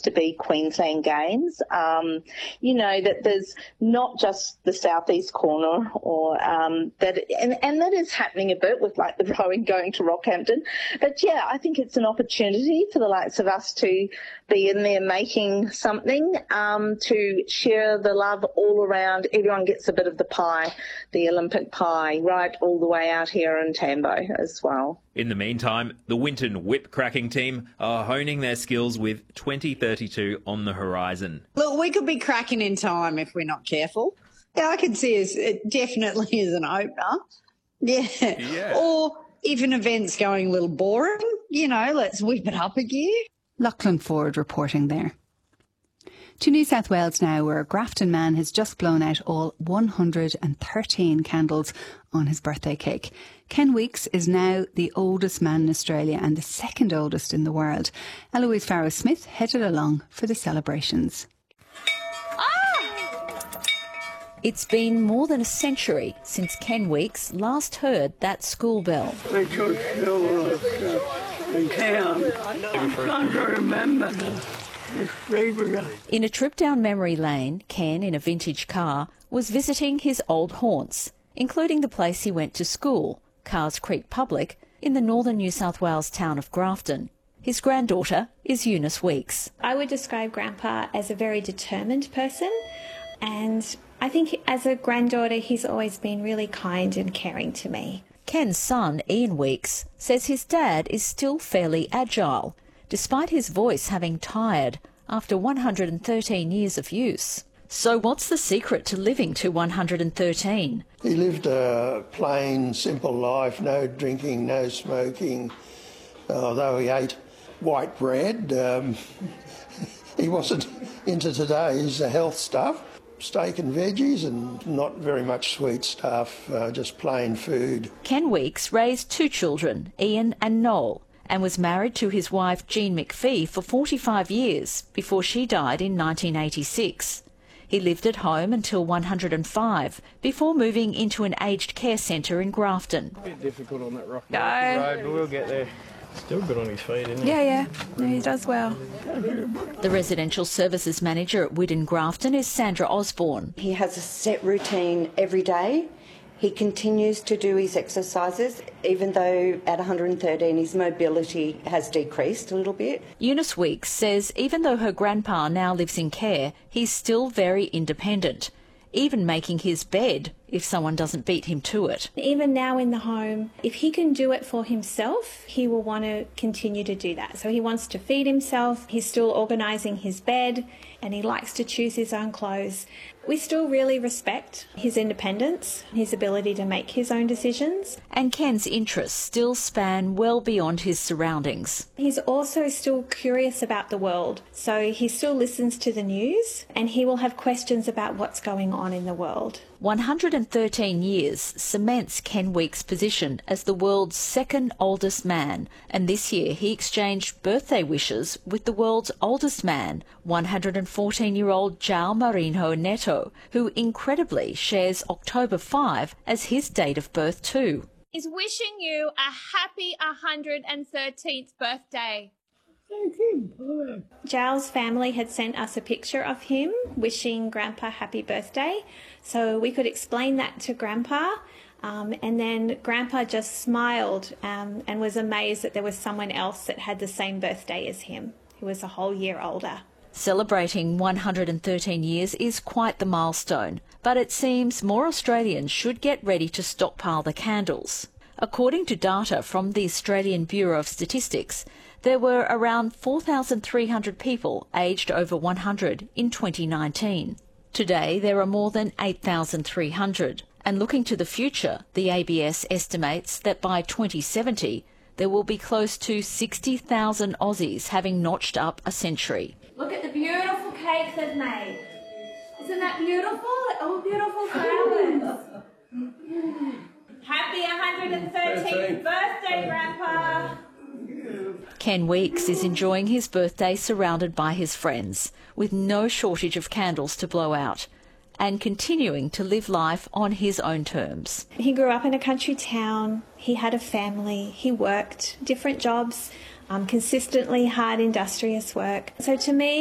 to be Queensland Games. That there's not just the southeast corner, or that is happening a bit with like the rowing going to Rockhampton. But yeah, I think it's an opportunity for the likes of us to be in there making something, to share the love all around. Everyone gets a bit of the pie, the Olympic pie, right all the way out here in Tambo as well. In the meantime, the Winton whip cracking team are honing their skills with 2032 on the horizon. Look, we could be cracking in time if we're not careful. Yeah, I can see it definitely as an opener. Yeah. Or if an event's going a little boring, let's whip it up a gear. Lachlan Ford reporting there. To New South Wales now, where a Grafton man has just blown out all 113 candles on his birthday cake. Ken Weeks is now the oldest man in Australia and the second oldest in the world. Eloise Farrow-Smith headed along for the celebrations. It's been more than a century since Ken Weeks last heard that school bell. We took school in town. I'm trying to remember. In a trip down memory lane, Ken, in a vintage car, was visiting his old haunts, including the place he went to school, Carrs Creek Public, in the northern New South Wales town of Grafton. His granddaughter is Eunice Weeks. I would describe Grandpa as a very determined person, and I think as a granddaughter he's always been really kind and caring to me. Ken's son, Ian Weeks, says his dad is still fairly agile, despite his voice having tired after 113 years of use. So what's the secret to living to 113? He lived a plain, simple life, no drinking, no smoking. Although he ate white bread, he wasn't into today's health stuff. Steak and veggies and not very much sweet stuff, just plain food. Ken Weeks raised two children, Ian and Noel, and was married to his wife Jean McPhee for 45 years before she died in 1986. He lived at home until 105 before moving into an aged care centre in Grafton. A bit difficult on that rocky road, but we'll get there. Still good on his feet, isn't he? Yeah, he does well. The residential services manager at Widden Grafton is Sandra Osborne. He has a set routine every day. He continues to do his exercises, even though at 113 his mobility has decreased a little bit. Eunice Weeks says even though her grandpa now lives in care, he's still very independent, even making his bed if someone doesn't beat him to it. Even now in the home, if he can do it for himself, he will want to continue to do that. So he wants to feed himself, he's still organising his bed, and he likes to choose his own clothes. We still really respect his independence, his ability to make his own decisions. And Ken's interests still span well beyond his surroundings. He's also still curious about the world, so he still listens to the news and he will have questions about what's going on in the world. 113 years cements Ken Weeks' position as the world's second oldest man, and this year he exchanged birthday wishes with the world's oldest man, 114-year-old João Marinho Neto, who incredibly shares October 5 as his date of birth too. Is wishing you a happy 113th birthday. João's family had sent us a picture of him wishing Grandpa happy birthday, so we could explain that to Grandpa, and then Grandpa just smiled and was amazed that there was someone else that had the same birthday as him, who was a whole year older. Celebrating 113 years is quite the milestone, but it seems more Australians should get ready to stockpile the candles. According to data from the Australian Bureau of Statistics, there were around 4,300 people aged over 100 in 2019. Today there are more than 8,300, and looking to the future, the ABS estimates that by 2070 there will be close to 60,000 Aussies having notched up a century. Look at the beautiful cake they've made. Isn't that beautiful? All beautiful flowers. Happy 113th birthday, Grandpa. Ken Weeks is enjoying his birthday surrounded by his friends, with no shortage of candles to blow out, and continuing to live life on his own terms. He grew up in a country town, he had a family, he worked different jobs, consistently hard industrious work. So to me,